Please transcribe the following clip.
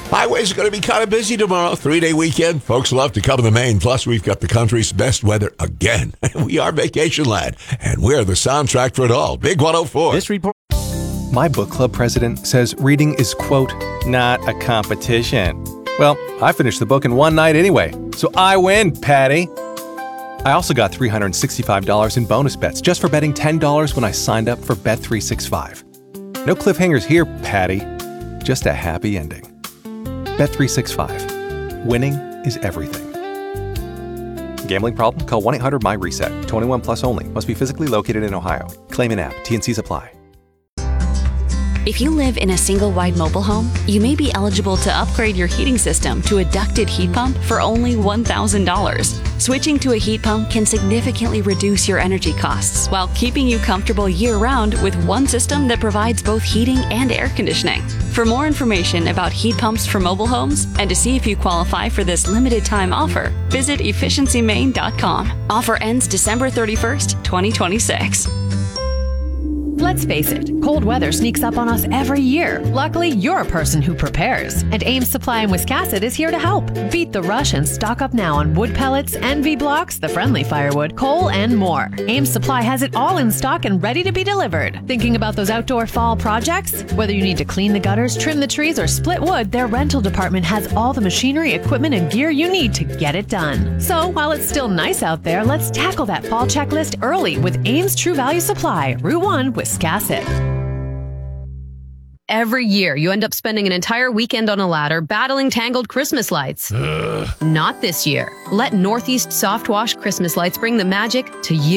Highways are going to be kind of busy tomorrow. 3-day weekend. Folks love to come to Maine. Plus, we've got the country's best weather again. We are Vacation Land, and we're the soundtrack for it all. Big 104. This report. My book club president says reading is, quote, not a competition. Well, I finished the book in one night anyway, so I win, Patty. I also got $365 in bonus bets just for betting $10 when I signed up for Bet365. No cliffhangers here, Patty. Just a happy ending. Bet365. Winning is everything. Gambling problem? Call 1-800-MY-RESET. 21 plus only. Must be physically located in Ohio. Claim in app. T&Cs apply. If you live in a single-wide mobile home, you may be eligible to upgrade your heating system to a ducted heat pump for only $1,000. Switching to a heat pump can significantly reduce your energy costs while keeping you comfortable year-round with one system that provides both heating and air conditioning. For more information about heat pumps for mobile homes and to see if you qualify for this limited-time offer, visit efficiencymaine.com. Offer ends December 31st, 2026. Let's face it, cold weather sneaks up on us every year. Luckily, you're a person who prepares. And Ames Supply in Wiscasset is here to help. Beat the rush and stock up now on wood pellets, NV blocks, the friendly firewood, coal, and more. Ames Supply has it all in stock and ready to be delivered. Thinking about those outdoor fall projects? Whether you need to clean the gutters, trim the trees, or split wood, their rental department has all the machinery, equipment, and gear you need to get it done. So, while it's still nice out there, let's tackle that fall checklist early with Ames True Value Supply, Route 1, Wiscasset. Every year, you end up spending an entire weekend on a ladder battling tangled Christmas lights. Not this year. Let Northeast Soft Wash Christmas Lights bring the magic to you.